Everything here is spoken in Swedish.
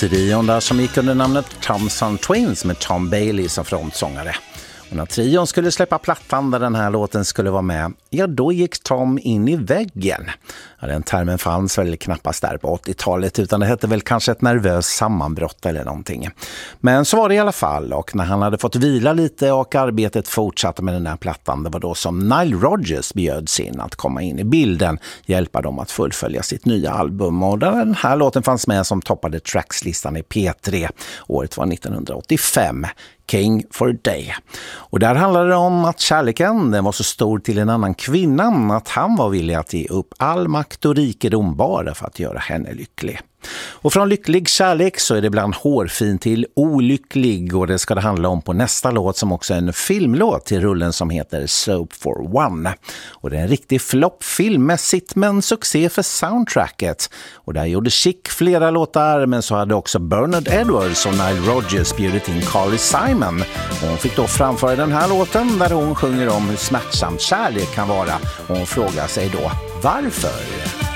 trion där som gick under namnet Thompson Twins med Tom Bailey som frontsångare. Och när trion skulle släppa plattan där den här låten skulle vara med, ja då gick Tom in i väggen. Ja, den termen fanns väl knappast där på 80-talet utan det hette väl kanske ett nervöst sammanbrott eller någonting. Men så var det i alla fall och när han hade fått vila lite och arbetet fortsatte med den här plattan, det var då som Nile Rodgers bjöds in att komma in i bilden, hjälpa dem att fullfölja sitt nya album. Och den här låten fanns med som toppade trackslistan i P3. Året var 1985. King for a Day. Och där handlade det om att kärleken den var så stor till en annan kvinna att han var villig att ge upp all makt och rikedom bara för att göra henne lycklig. Och från lycklig kärlek så är det ibland hårfin till olycklig och det ska det handla om på nästa låt som också är en filmlåt till rullen som heter Soap for One. Och det är en riktig flopp filmmässigt men succé för soundtracket. Och där gjorde Chic flera låtar men så hade också Bernard Edwards och Nile Rodgers bjudit in Carly Simon. Och hon fick då framföra den här låten där hon sjunger om hur smärtsamt kärlek kan vara och hon frågar sig då varför?